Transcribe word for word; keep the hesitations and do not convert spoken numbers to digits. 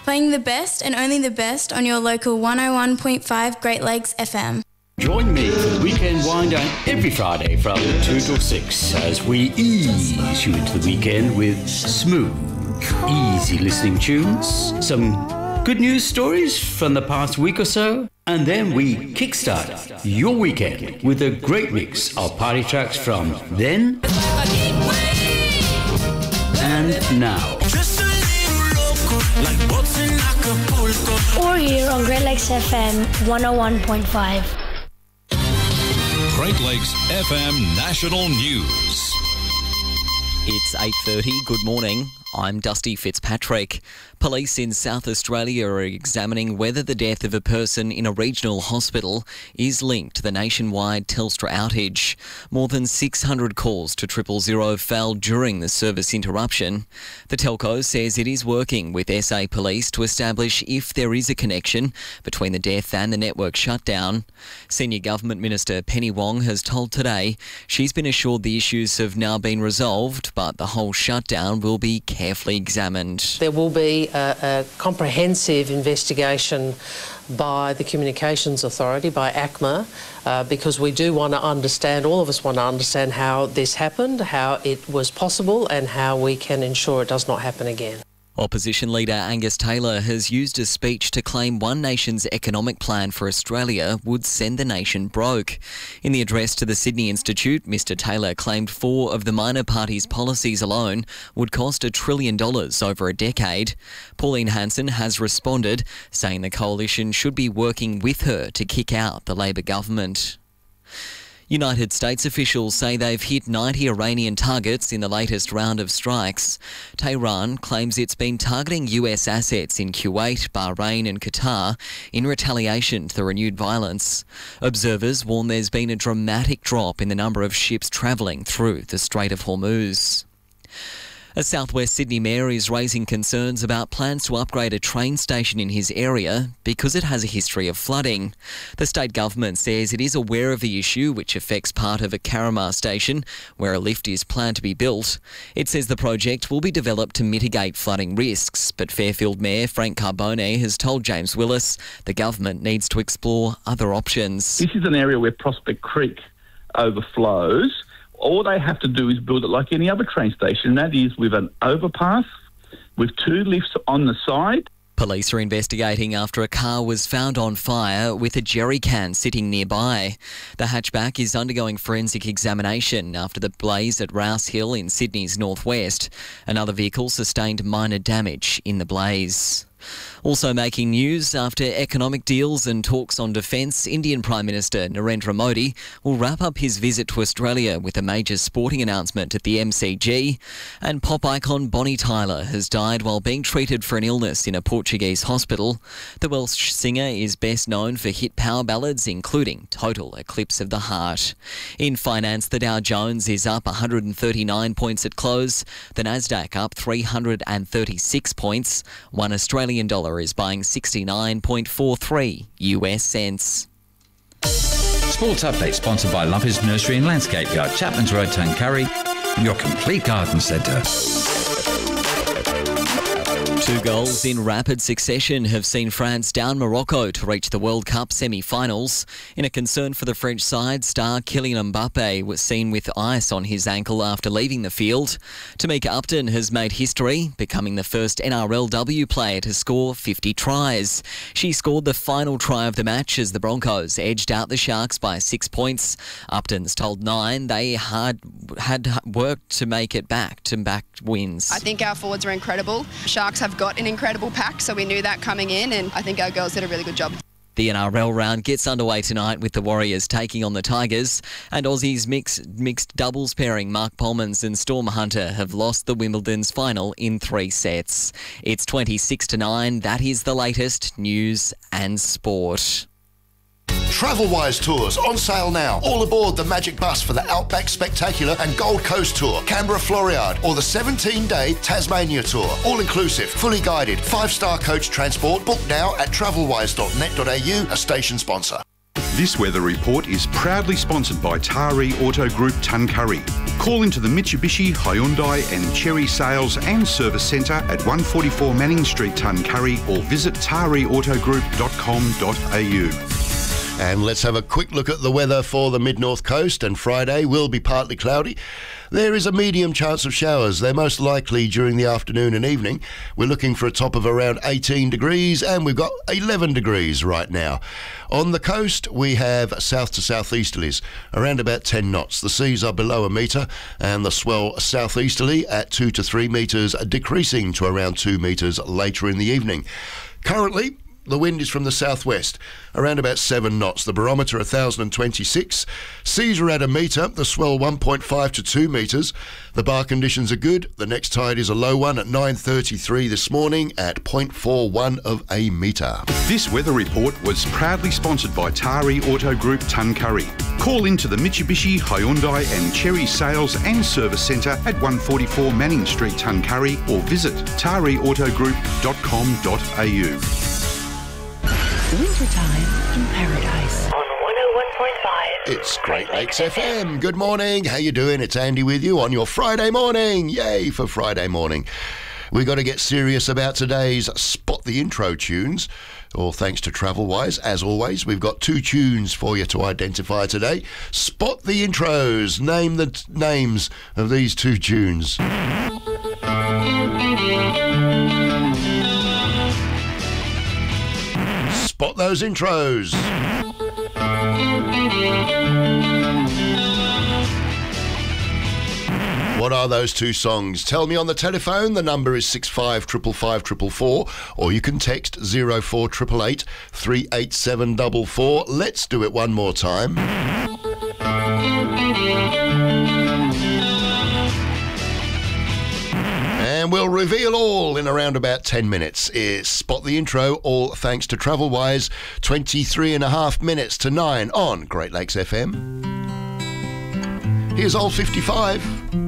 playing the best and only the best on your local one oh one point five Great Lakes F M. Join me for the Weekend Wind Down every Friday from two till six as we ease you into the weekend with smooth, easy listening tunes, some good news stories from the past week or so, and then we kickstart your weekend with a great mix of party tracks from then and now. Or here on Great Lakes F M one oh one point five. Great Lakes F M National News. It's eight thirty. Good morning. I'm Dusty Fitzpatrick. Police in South Australia are examining whether the death of a person in a regional hospital is linked to the nationwide Telstra outage. More than six hundred calls to triple zero fell during the service interruption. The telco says it is working with S A Police to establish if there is a connection between the death and the network shutdown. Senior Government Minister Penny Wong has told Today she's been assured the issues have now been resolved, but the whole shutdown will be carefully examined. There will be a, a comprehensive investigation by the Communications Authority, by A C M A, uh, because we do want to understand, all of us want to understand how this happened, how it was possible and how we can ensure it does not happen again. Opposition leader Angus Taylor has used a speech to claim One Nation's economic plan for Australia would send the nation broke. In the address to the Sydney Institute, Mr Taylor claimed four of the minor parties' policies alone would cost a trillion dollars over a decade. Pauline Hanson has responded, saying the coalition should be working with her to kick out the Labor government. United States officials say they've hit ninety Iranian targets in the latest round of strikes. Tehran claims it's been targeting U S assets in Kuwait, Bahrain and Qatar in retaliation to the renewed violence. Observers warn there's been a dramatic drop in the number of ships travelling through the Strait of Hormuz. A South West Sydney mayor is raising concerns about plans to upgrade a train station in his area because it has a history of flooding. The state government says it is aware of the issue, which affects part of a Carramar station where a lift is planned to be built. It says the project will be developed to mitigate flooding risks, but Fairfield Mayor Frank Carbone has told James Willis the government needs to explore other options. This is an area where Prospect Creek overflows. All they have to do is build it like any other train station, and that is with an overpass, with two lifts on the side. Police are investigating after a car was found on fire with a jerry can sitting nearby. The hatchback is undergoing forensic examination after the blaze at Rouse Hill in Sydney's northwest. Another vehicle sustained minor damage in the blaze. Also making news after economic deals and talks on defence, Indian Prime Minister Narendra Modi will wrap up his visit to Australia with a major sporting announcement at the M C G. And pop icon Bonnie Tyler has died while being treated for an illness in a Portuguese hospital. The Welsh singer is best known for hit power ballads including Total Eclipse of the Heart. In finance, the Dow Jones is up one hundred thirty-nine points at close. The Nasdaq up three hundred thirty-six points. One Australian dollar is buying sixty-nine point four three U S cents. Sports Update sponsored by Lovers Nursery and Landscape Yard, Chapman's Road, Tuncurry, your complete garden centre. Two goals in rapid succession have seen France down Morocco to reach the World Cup semi-finals. In a concern for the French side, star Kylian Mbappe was seen with ice on his ankle after leaving the field. Tamika Upton has made history, becoming the first N R L W player to score fifty tries. She scored the final try of the match as the Broncos edged out the Sharks by six points. Upton's told Nine they had, had worked to make it back to back wins. I think our forwards are incredible. Sharks have got an incredible pack, so we knew that coming in, and I think our girls did a really good job. The N R L round gets underway tonight with the Warriors taking on the Tigers, and Aussies mixed, mixed doubles pairing Mark Polmans and Storm Hunter have lost the Wimbledon's final in three sets. It's twenty-six to nine. That is the latest news and sport. Travelwise Tours on sale now. All aboard the Magic Bus for the Outback Spectacular and Gold Coast Tour, Canberra Floriade, or the seventeen-day Tasmania Tour. All inclusive, fully guided, five-star coach transport. Book now at travelwise dot net dot a u, a station sponsor. This weather report is proudly sponsored by Tari Auto Group Tuncurry. Call into the Mitsubishi, Hyundai and Chery Sales and Service Centre at one forty-four Manning Street, Tuncurry, or visit tari auto group dot com dot a u. And let's have a quick look at the weather for the mid-north coast. And Friday will be partly cloudy. There is a medium chance of showers. They're most likely during the afternoon and evening. We're looking for a top of around eighteen degrees, and we've got eleven degrees right now. On the coast, we have south to southeasterlies, around about ten knots. The seas are below a metre, and the swell southeasterly at two to three metres, decreasing to around two metres later in the evening. Currently, the wind is from the southwest, around about seven knots. The barometer one thousand twenty-six. Seas are at a metre, the swell one point five to two metres. The bar conditions are good. The next tide is a low one at nine thirty-three this morning at zero point four one of a metre. This weather report was proudly sponsored by Tari Auto Group Tuncurry. Call into the Mitsubishi, Hyundai and Chery Sales and Service Centre at one forty-four Manning Street, Tuncurry, or visit tari auto group dot com dot a u. Wintertime in Paradise on one oh one point five. It's Great Lakes F M. Good morning. How you doing? It's Andy with you on your Friday morning. Yay for Friday morning. We've got to get serious about today's Spot the Intro tunes. All thanks to Travelwise. As always, we've got two tunes for you to identify today. Spot the intros. Name the t- names of these two tunes. Spot those intros. What are those two songs? Tell me on the telephone. The number is six five five five five four four, or you can text zero four eight eight eight three eight seven four four. Let's do it one more time. And we'll reveal all in around about ten minutes. It's Spot the Intro, all thanks to Travelwise. twenty-three and a half minutes to nine on Great Lakes F M. Here's Old fifty-five.